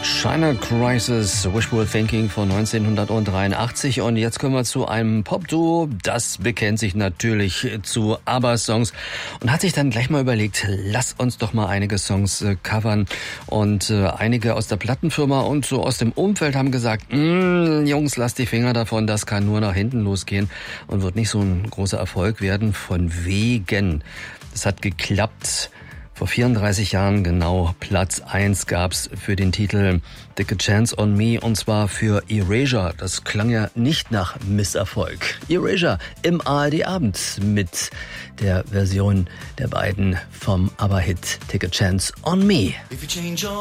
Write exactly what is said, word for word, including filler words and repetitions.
China Crisis, Wishful Thinking von neunzehnhundertdreiundachtzig. Und jetzt kommen wir zu einem Popduo, das bekennt sich natürlich zu ABBA-Songs und hat sich dann gleich mal überlegt, lass uns doch mal einige Songs äh, covern. Und äh, einige aus der Plattenfirma und so aus dem Umfeld haben gesagt, Jungs, lasst die Finger davon, das kann nur nach hinten losgehen und wird nicht so ein großer Erfolg werden. Von wegen. Das hat geklappt. Vor vierunddreißig Jahren genau Platz eins gab's für den Titel Take a Chance on Me, und zwar für Erasure. Das klang ja nicht nach Misserfolg. Erasure im A R D-Abend mit der Version der beiden vom ABBA-Hit Take a Chance on Me.